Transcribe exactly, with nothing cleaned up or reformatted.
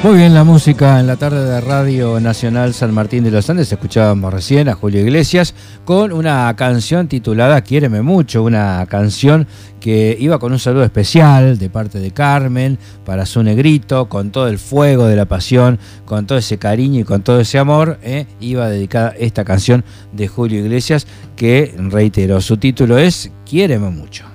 Muy bien, la música en la tarde de Radio Nacional San Martín de los Andes. Escuchábamos recién a Julio Iglesias con una canción titulada Quiéreme Mucho, una canción que iba con un saludo especial de parte de Carmen para su negrito, con todo el fuego de la pasión, con todo ese cariño y con todo ese amor, eh, iba dedicada esta canción de Julio Iglesias que, reitero, su título es Quiéreme Mucho.